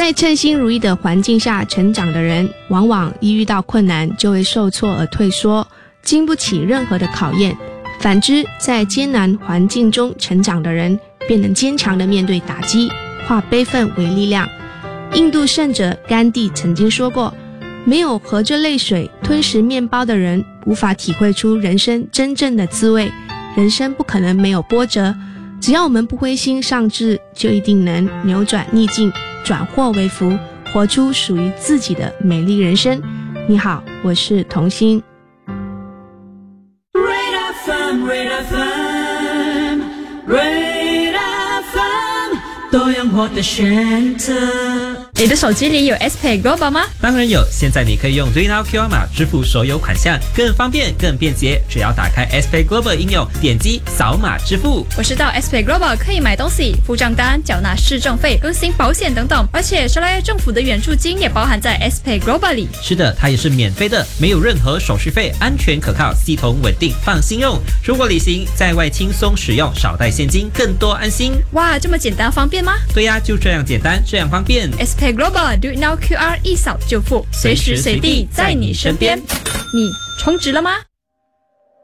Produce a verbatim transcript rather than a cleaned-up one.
在称心如意的环境下成长的人，往往一遇到困难就会受挫而退缩，经不起任何的考验。反之，在艰难环境中成长的人，便能坚强地面对打击，化悲愤为力量。印度圣者甘地曾经说过，没有合着泪水吞食面包的人，无法体会出人生真正的滋味。人生不可能没有波折，只要我们不灰心丧志，就一定能扭转逆境，转祸为福，活出属于自己的美丽人生。你好，我是童心。 Red F M Red F M 多样化的选择。 你的手机里有 S Pay Global 吗？ 当然有，现在你可以用 DreamNow Q R 码支付所有款项，更方便更便捷。只要打开 S Pay Global 应用，点击扫码支付。 我知道 S Pay Global 可以买东西、付账单、缴纳市政费、更新保险等等，而且沙拉政府的援助金也包含在 S Pay Global 里。 是的，它也是免费的，没有任何手续费，安全可靠，系统稳定，放心用。出国旅行在外轻松使用，少带现金，更多安心。 哇，这么简单方便吗？ 对呀，就这样简单，这样方便。 S Pay Global Do It Now Q R 一扫就付，随时随地在你身边。你充值了吗？